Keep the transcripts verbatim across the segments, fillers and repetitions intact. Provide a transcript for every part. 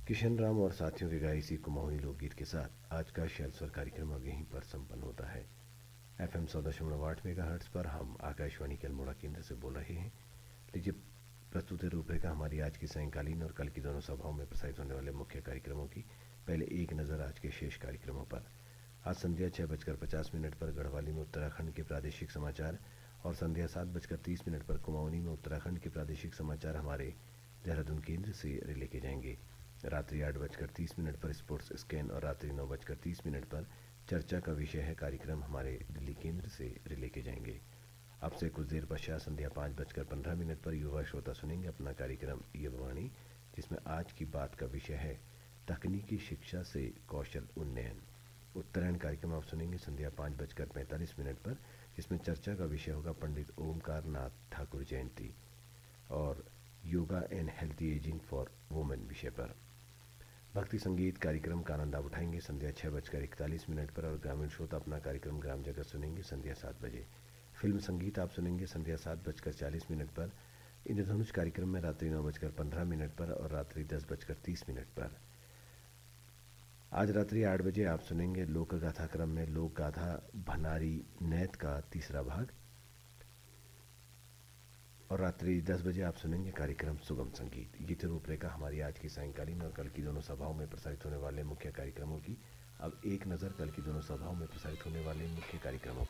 किशन राम और साथियों के गाए इसी कुमाऊनी लोकगीत के साथ आज का शैल स्वर कार्यक्रम अब यहीं पर संपन्न होता है। एफ एम सौ दशमलव आठ मेगा हर्ट्स पर हम आकाशवाणी के अल्मोड़ा केंद्र से बोल रहे हैं। लीजिए प्रस्तुत है रूपरेखा हमारी आज की सायंकालीन और कल की दोनों सभाओं में प्रसारित होने वाले मुख्य कार्यक्रमों की। पहले एक नज़र आज के शेष कार्यक्रमों पर। आज संध्या छः बजकर पचास मिनट पर गढ़वाली में उत्तराखंड के प्रादेशिक समाचार और संध्या सात बजकर तीस मिनट पर कुमाऊनी में उत्तराखंड के प्रादेशिक समाचार हमारे देहरादून केंद्र से रिले के जाएंगे। रात्रि आठ बजकर तीस मिनट पर स्पोर्ट्स स्कैन और रात्रि नौ बजकर तीस मिनट पर चर्चा का विषय है कार्यक्रम हमारे दिल्ली केंद्र से रिले के जाएंगे। अब से कुछ देर पश्चात संध्या पाँच बजकर पंद्रह मिनट पर युवा श्रोता सुनेंगे अपना कार्यक्रम युवावाणी, जिसमें आज की बात का विषय है तकनीकी शिक्षा से कौशल उन्नयन। उत्तरायण कार्यक्रम आप सुनेंगे संध्या पाँच बजकर पैंतालीस मिनट पर, जिसमें चर्चा का विषय होगा पंडित ओमकार नाथ ठाकुर जयंती और yoga and healthy ageing for women विषय पर। भक्ति संगीत कार्यक्रम का आनंद आप उठाएंगे संध्या छः बजकर इकतालीस मिनट पर और ग्रामीण श्रोता अपना कार्यक्रम ग्राम जगत सुनेंगे संध्या सात बजे। फिल्म संगीत आप सुनेंगे संध्या सात बजकर चालीस मिनट पर। इंद्रधनुष कार्यक्रम में रात्रि नौ बजकर पंद्रह मिनट पर और रात्रि दस बजकर तीस मिनट पर। आज रात्रि आठ बजे आप सुनेंगे लोक गाथा क्रम में लोक गाथा भनारी नैत का तीसरा भाग और रात्रि दस बजे आप सुनेंगे कार्यक्रम सुगम संगीत। ये थी रूपरेखा हमारी आज की सायंकालीन और कल की दोनों सभाओं में प्रसारित होने वाले मुख्य कार्यक्रमों की। अब एक नज़र कल की दोनों सभाओं में प्रसारित होने वाले मुख्य कार्यक्रमों।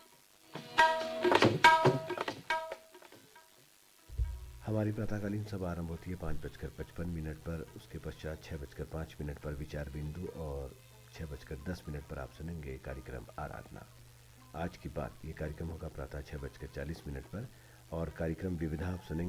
हमारी प्रातःकालीन सभा आरंभ होती है पाँच बजकर पचपन मिनट पर। उसके पश्चात छः बजकर पाँच मिनट पर विचार बिंदु और छः बजकर दस मिनट पर आप सुनेंगे कार्यक्रम आराधना। आज की बात ये कार्यक्रम होगा प्रातः छः बजकर चालीस मिनट पर और कार्यक्रम विविधा आप सुनेंगे